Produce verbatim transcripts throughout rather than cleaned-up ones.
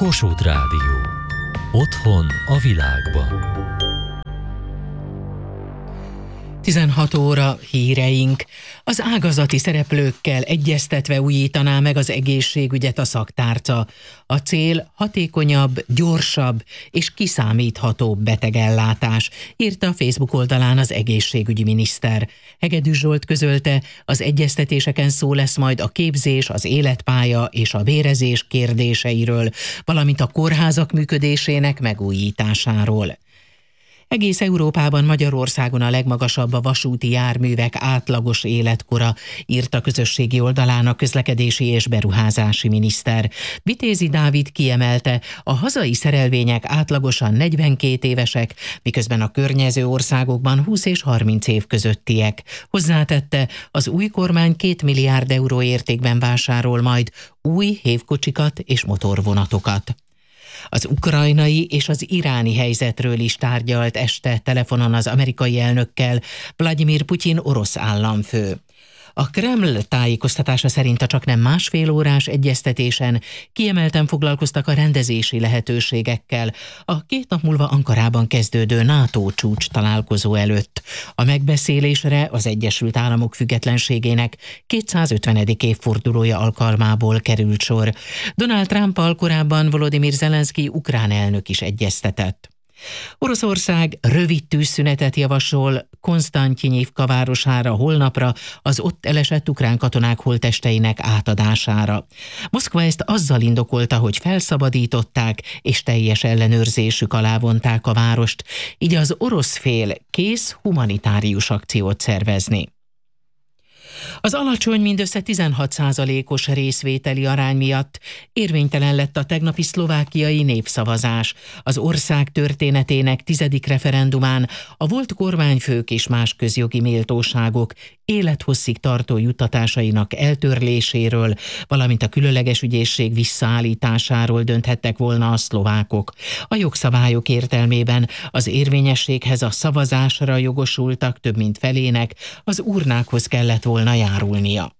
Kossuth Rádió. Otthon a világban. tizenhat óra híreink. Az ágazati szereplőkkel egyeztetve újítaná meg az egészségügyet a szaktárca. A cél hatékonyabb, gyorsabb és kiszámíthatóbb betegellátás, írta a Facebook oldalán az egészségügyi miniszter. Hegedűs Zsolt közölte, az egyeztetéseken szó lesz majd a képzés, az életpálya és a bérezés kérdéseiről, valamint a kórházak működésének megújításáról. Egész Európában, Magyarországon a legmagasabb a vasúti járművek átlagos életkora, írta közösségi oldalán a közlekedési és beruházási miniszter. Vitézi Dávid kiemelte, a hazai szerelvények átlagosan negyvenkét évesek, miközben a környező országokban húsz és harminc év közöttiek. Hozzátette, az új kormány két milliárd euró értékben vásárol majd új hévkocsikat és motorvonatokat. Az ukrajnai és az iráni helyzetről is tárgyalt este telefonon az amerikai elnökkel Vladimir Putyin orosz államfő. A Kreml tájékoztatása szerint a csaknem másfél órás egyeztetésen kiemelten foglalkoztak a rendezési lehetőségekkel a két nap múlva Ankarában kezdődő NATO csúcs találkozó előtt. A megbeszélésre az Egyesült Államok függetlenségének kétszázötvenedik évfordulója alkalmából került sor. Donald Trumpal korábban Volodymyr Zelenszky ukrán elnök is egyeztetett. Oroszország rövid tűzszünetet javasol Konstantyinivka városára holnapra az ott elesett ukrán katonák holttesteinek átadására. Moszkva ezt azzal indokolta, hogy felszabadították és teljes ellenőrzésük alá vonták a várost, így az orosz fél kész humanitárius akciót szervezni. Az alacsony, mindössze tizenhat százalékos részvételi arány miatt érvénytelen lett a tegnapi szlovákiai népszavazás. Az ország történetének tizedik referendumán a volt kormányfők és más közjogi méltóságok élethosszig tartó juttatásainak eltörléséről, valamint a különleges ügyészség visszaállításáról dönthettek volna a szlovákok. A jogszabályok értelmében az érvényességhez a szavazásra jogosultak több mint felének az urnákhoz kellett volna járulnia.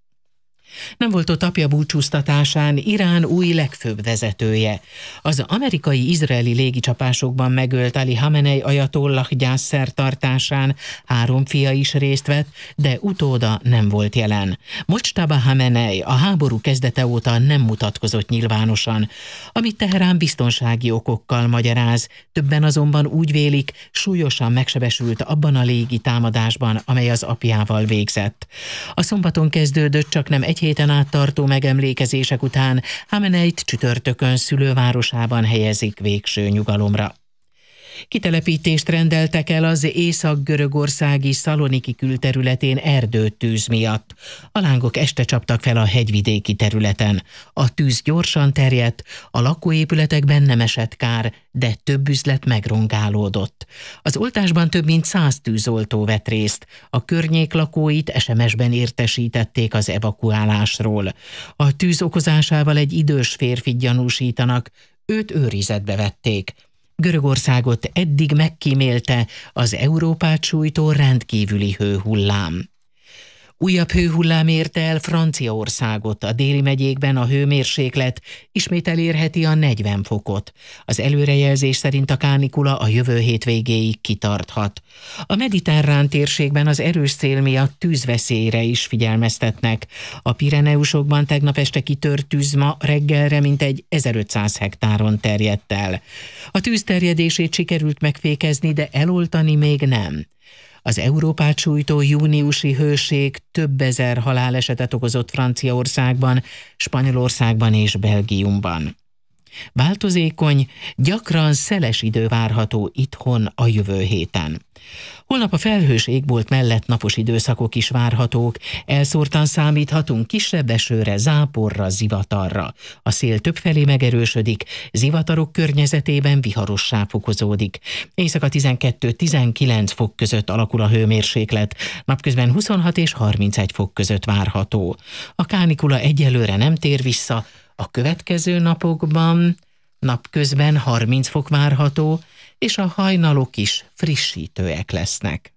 Nem volt ott apja búcsúztatásán Irán új legfőbb vezetője. Az amerikai-izraeli légicsapásokban megölt Ali Hamenei ajatollah gyászszertartásán három fia is részt vett, de utóda nem volt jelen. Mojtaba Hamenei a háború kezdete óta nem mutatkozott nyilvánosan, amit Teherán biztonsági okokkal magyaráz. Többen azonban úgy vélik, súlyosan megsebesült abban a légi támadásban, amely az apjával végzett. A szombaton kezdődött csaknem egy héten át tartó megemlékezések után Hameneit csütörtökön szülővárosában helyezik végső nyugalomra. Kitelepítést rendeltek el az észak-görögországi Szaloniki külterületén erdőtűz miatt. A lángok este csaptak fel a hegyvidéki területen. A tűz gyorsan terjedt, a lakóépületekben nem esett kár, de több üzlet megrongálódott. Az oltásban több mint száz tűzoltó vett részt. A környék lakóit es em es-ben értesítették az evakuálásról. A tűz okozásával egy idős férfit gyanúsítanak, őt őrizetbe vették. Görögországot eddig megkímélte az Európát sújtó rendkívüli hőhullám. Újabb hőhullám érte el Franciaországot, a déli megyékben a hőmérséklet ismét elérheti a negyven fokot. Az előrejelzés szerint a kánikula a jövő hét végéig kitarthat. A mediterrán térségben az erős szél miatt tűzveszélyre is figyelmeztetnek. A Pireneusokban tegnap este kitört tűz ma reggelre mintegy ezerötszáz hektáron terjedt el. A tűz terjedését sikerült megfékezni, de eloltani még nem. Az Európát sújtó júniusi hőség több ezer halálesetet okozott Franciaországban, Spanyolországban és Belgiumban. Változékony, gyakran szeles idő várható itthon a jövő héten. Holnap a felhős égbolt mellett napos időszakok is várhatók, elszórtan számíthatunk kisebb esőre, záporra, zivatarra. A szél többfelé megerősödik, zivatarok környezetében viharossá fokozódik. Éjszaka tizenkettő-tizenkilenc fok között alakul a hőmérséklet, napközben huszonhat és harmincegy fok között várható. A kánikula egyelőre nem tér vissza, a következő napokban napközben harminc fok várható, és a hajnalok is frissítőek lesznek.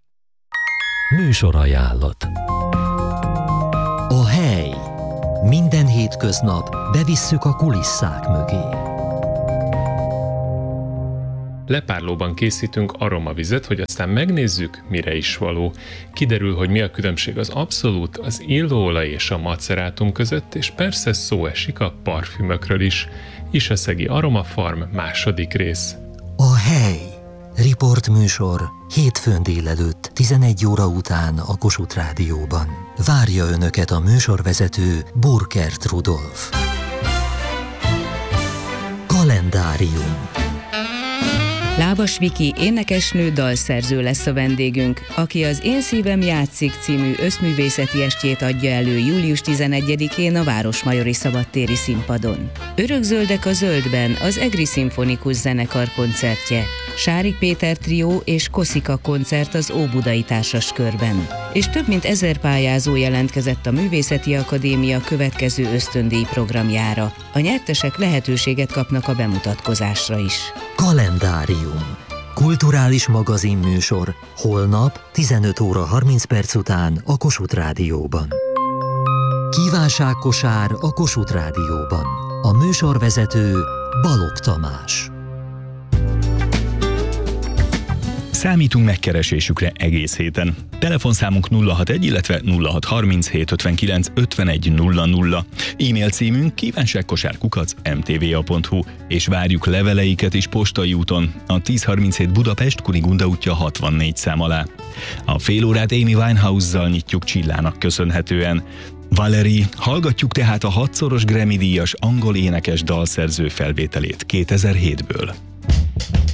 Műsorajánlat. A hely. Minden hétköznap bevisszük a kulisszák mögé. Lepárlóban készítünk aromavizet, hogy aztán megnézzük, mire is való. Kiderül, hogy mi a különbség az abszolút, az illóolaj és a macerátum között, és persze szó esik a parfümökről is. Isaszegi Aromafarm második rész. A hely. Riportműsor hétfőn délelőtt tizenegy óra után a Kossuth Rádióban. Várja Önöket a műsorvezető Burkert Rudolf. Kalendárium. Lábas Viki énekesnő dalszerző lesz a vendégünk, aki az Én szívem játszik című összművészeti estjét adja elő július tizenegyedikén a Városmajori Szabadtéri Színpadon. Örökzöldek a zöldben az Egri Szimfonikus Zenekar koncertje, Sárik Péter trió és Koszika koncert az Óbudai Társaskörben. És több mint ezer pályázó jelentkezett a Művészeti Akadémia következő ösztöndíj programjára. A nyertesek lehetőséget kapnak a bemutatkozásra is. Kalendárium. Kulturális magazinműsor holnap tizenöt óra harminc perc után a Kossuth Rádióban. Kívánságkosár a Kossuth Rádióban. A műsorvezető Balogh Tamás. Számítunk megkeresésükre egész héten. Telefonszámunk nulla hatvanegy, illetve nulla hatszázharminc ötvenkilenc ötvenegy nulla nulla. E-mail címünk kívánságkosár kukac em té vé á pont hu, és várjuk leveleiket is postai úton a ezerharminchét Budapest, Kunigunda útja hatvannégy szám alá. A fél órát Amy Winehouse-zal nyitjuk Csillának köszönhetően. Valerie, hallgatjuk tehát a hatszoros Grammy-díjas angol énekes dalszerző felvételét kétezer-hétből.